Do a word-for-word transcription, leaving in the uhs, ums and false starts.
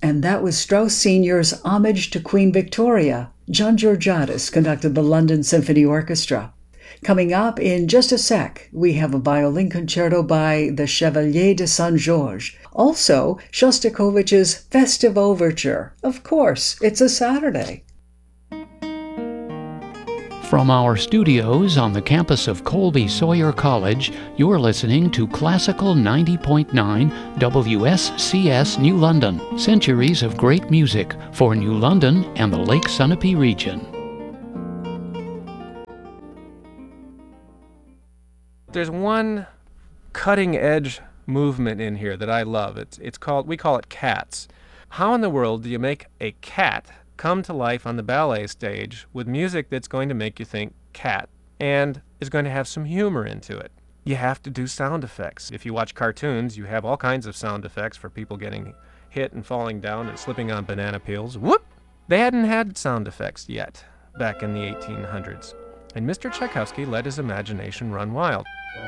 And that was Strauss Senior's Homage to Queen Victoria. John Georgiadis conducted the London Symphony Orchestra. Coming up in just a sec, we have a violin concerto by the Chevalier de Saint-Georges. Also, Shostakovich's Festive Overture. Of course, it's a Saturday. From our studios on the campus of Colby Sawyer College, you're listening to Classical ninety point nine W S C S New London. Centuries of great music for New London and the Lake Sunapee region. There's one cutting-edge movement in here that I love. It's it's called, we call it cats. How in the world do you make a cat come to life on the ballet stage with music that's going to make you think cat and is going to have some humor into it? You have to do sound effects. If you watch cartoons, you have all kinds of sound effects for people getting hit and falling down and slipping on banana peels. Whoop! They hadn't had sound effects yet back in the eighteen hundreds. And Mister Tchaikovsky let his imagination run wild.